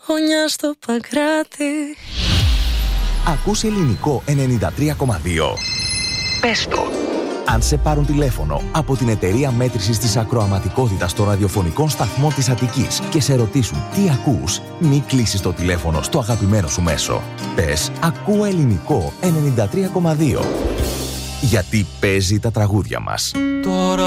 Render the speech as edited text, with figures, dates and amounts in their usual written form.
γωνιά στο Παγκράτη. Ακούς Ελληνικό 93,2. Πες το. Αν σε πάρουν τηλέφωνο από την εταιρεία μέτρησης της ακροαματικότητας των ραδιοφωνικών σταθμών της Αττικής και σε ρωτήσουν τι ακούς, μη κλείσεις το τηλέφωνο στο αγαπημένο σου μέσο. Πες «Ακούω Ελληνικό 93,2». Γιατί παίζει τα τραγούδια μας. Τώρα